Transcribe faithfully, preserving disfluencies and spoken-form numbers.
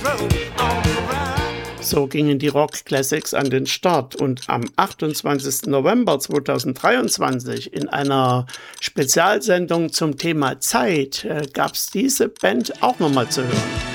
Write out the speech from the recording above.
So gingen die Rock Classics an den Start und am achtundzwanzigsten November zweitausenddreiundzwanzig in einer Spezialsendung zum Thema Zeit äh, gab es diese Band auch nochmal zu hören.